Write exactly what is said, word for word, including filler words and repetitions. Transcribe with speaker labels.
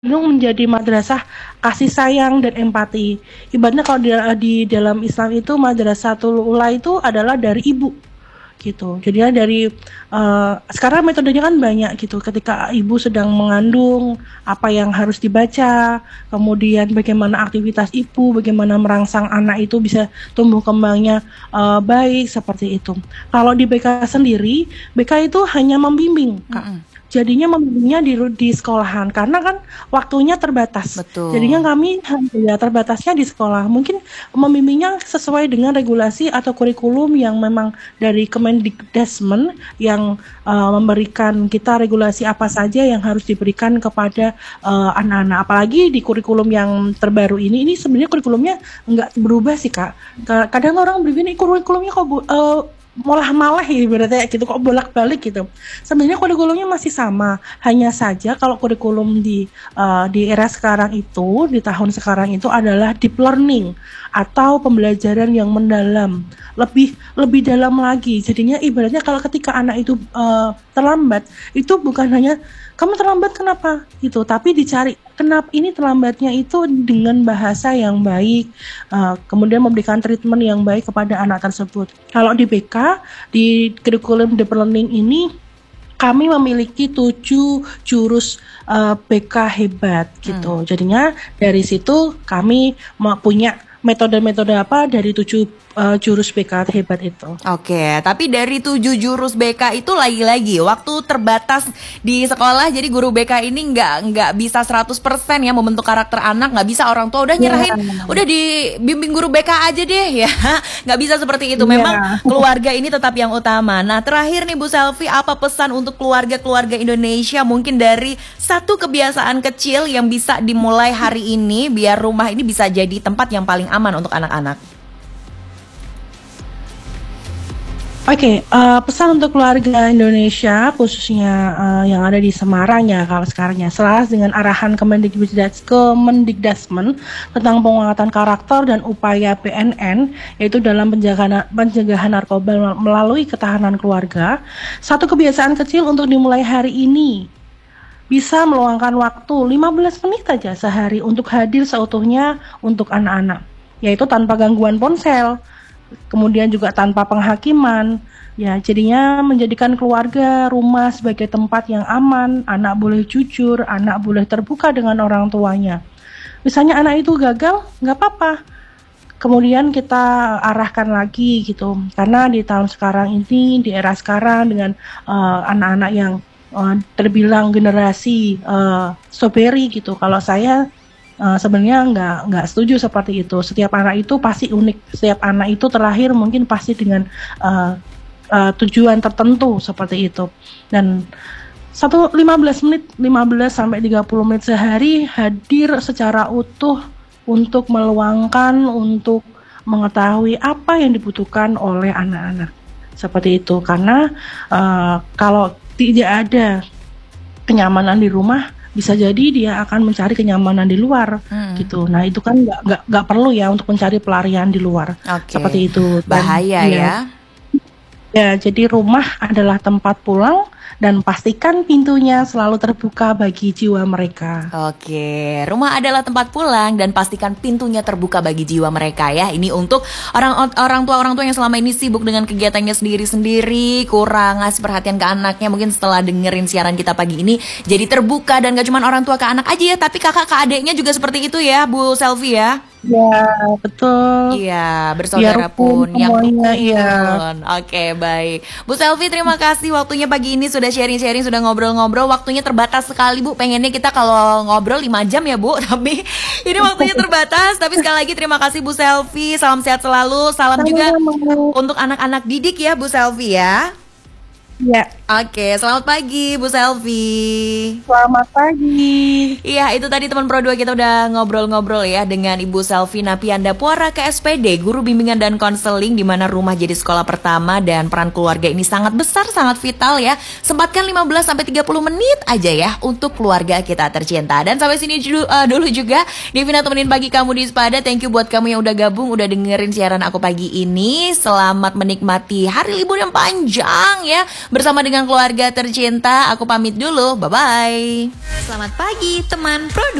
Speaker 1: Cenderung menjadi madrasah kasih sayang dan empati. Ibaratnya kalau di, di dalam Islam itu madrasatul ula itu adalah dari ibu gitu. Jadinya dari uh, sekarang metodenya kan banyak gitu. Ketika ibu sedang mengandung, apa yang harus dibaca, kemudian bagaimana aktivitas ibu, bagaimana merangsang anak itu bisa tumbuh kembangnya uh, baik seperti itu. Kalau di B K sendiri, B K itu hanya membimbing, Kak. Mm-hmm. Jadinya membimbingnya di di sekolahan karena kan waktunya terbatas.
Speaker 2: Betul.
Speaker 1: Jadinya kami ya terbatasnya di sekolah. Mungkin membimbingnya sesuai dengan regulasi atau kurikulum yang memang dari Kemendikdasmen yang uh, memberikan kita regulasi apa saja yang harus diberikan kepada uh, anak-anak. Apalagi di kurikulum yang terbaru ini, ini sebenarnya kurikulumnya nggak berubah sih, Kak. Kadang orang begini kurikulumnya kok uh, malah malah ya berarti gitu kok bolak-balik gitu. Sebenarnya kurikulumnya masih sama, hanya saja kalau kurikulum di uh, di era sekarang itu, di tahun sekarang itu adalah deep learning atau pembelajaran yang mendalam, lebih lebih dalam lagi. Jadinya ibaratnya kalau ketika anak itu uh, terlambat, itu bukan hanya kamu terlambat kenapa gitu, tapi dicari kenapa ini terlambatnya itu dengan bahasa yang baik, uh, kemudian memberikan treatment yang baik kepada anak tersebut. Kalau di B K, di kurikulum deep learning ini kami memiliki tujuh jurus uh, B K hebat gitu. Hmm. Jadinya dari situ kami punya metode-metode apa dari tujuh uh, jurus B K hebat itu.
Speaker 2: Oke, tapi dari tujuh jurus B K itu lagi-lagi waktu terbatas di sekolah, jadi guru B K ini nggak nggak bisa seratus persen ya membentuk karakter anak, nggak bisa orang tua udah nyerahin, yeah. udah dibimbing guru B K aja deh ya, nggak bisa seperti itu. Memang yeah. keluarga ini tetap yang utama. Nah terakhir nih Bu Selvi, apa pesan untuk keluarga-keluarga Indonesia mungkin dari satu kebiasaan kecil yang bisa dimulai hari ini biar rumah ini bisa jadi tempat yang paling aman untuk anak-anak?
Speaker 1: Oke, okay, uh, pesan untuk keluarga Indonesia khususnya uh, yang ada di Semarang ya kalau sekarang ya, selaras dengan arahan Kemendikdasmen tentang penguatan karakter dan upaya B N N yaitu dalam penjagaan, pencegahan narkoba melalui ketahanan keluarga. Satu kebiasaan kecil untuk dimulai hari ini, bisa meluangkan waktu lima belas menit saja sehari untuk hadir seutuhnya untuk anak-anak, yaitu tanpa gangguan ponsel, kemudian juga tanpa penghakiman. Ya, jadinya menjadikan keluarga, rumah sebagai tempat yang aman, anak boleh jujur, anak boleh terbuka dengan orang tuanya. Misalnya anak itu gagal, nggak apa-apa. Kemudian kita arahkan lagi gitu, karena di tahun sekarang ini, di era sekarang dengan uh, anak-anak yang uh, terbilang generasi uh, strawberry gitu. Kalau saya Uh, sebenarnya nggak nggak setuju seperti itu. Setiap anak itu pasti unik. Setiap anak itu terlahir mungkin pasti dengan uh, uh, tujuan tertentu seperti itu. Dan satu lima belas menit, lima belas sampai tiga puluh menit sehari hadir secara utuh untuk meluangkan, untuk mengetahui apa yang dibutuhkan oleh anak-anak. Seperti itu. Karena uh, kalau tidak ada kenyamanan di rumah, bisa jadi dia akan mencari kenyamanan di luar hmm. gitu. Nah itu kan nggak nggak nggak perlu ya untuk mencari pelarian di luar. Okay. Seperti itu. Dan,
Speaker 2: bahaya ya. ya.
Speaker 1: Ya jadi rumah adalah tempat pulang dan pastikan pintunya selalu terbuka bagi jiwa mereka.
Speaker 2: Oke, rumah adalah tempat pulang dan pastikan pintunya terbuka bagi jiwa mereka ya. Ini untuk orang orang tua orang tua yang selama ini sibuk dengan kegiatannya sendiri-sendiri, kurang ngasih perhatian ke anaknya. Mungkin setelah dengerin siaran kita pagi ini jadi terbuka, dan gak cuma orang tua ke anak aja ya, tapi kakak ke adeknya juga seperti itu ya Bu Selvi ya.
Speaker 1: Ya betul.
Speaker 2: Iya, bersaudara pun yang rukun.
Speaker 1: Iya.
Speaker 2: Oke, baik Bu Selvi, terima kasih waktunya pagi ini sudah sharing-sharing, sudah ngobrol-ngobrol. Waktunya terbatas sekali Bu, pengennya kita kalau ngobrol lima jam ya Bu, tapi ini waktunya terbatas. Tapi sekali lagi terima kasih Bu Selvi, salam sehat selalu. Salam juga untuk anak-anak didik ya Bu Selvi ya.
Speaker 1: Ya.
Speaker 2: Oke, selamat pagi Bu Selvi.
Speaker 1: Selamat pagi.
Speaker 2: Iya, itu tadi teman Pro dua kita udah ngobrol-ngobrol ya dengan Ibu Selvi Napianda Puara K S P D, guru bimbingan dan konseling, di mana rumah jadi sekolah pertama dan peran keluarga ini sangat besar, sangat vital ya. Sempatkan lima belas sampai tiga puluh menit aja ya untuk keluarga kita tercinta. Dan sampai sini dulu, uh, dulu juga Devina temenin pagi kamu di Sepada. Thank you buat kamu yang udah gabung, udah dengerin siaran aku pagi ini. Selamat menikmati hari libur yang panjang ya, bersama dengan dengan keluarga tercinta. Aku pamit dulu, bye-bye. Selamat pagi teman produk.